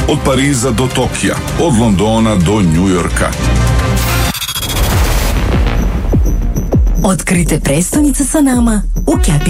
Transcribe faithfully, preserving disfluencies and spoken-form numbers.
Od Pariza do Tokija, od Londona do Njujorka. Otkrite prestonice sa nama u Capital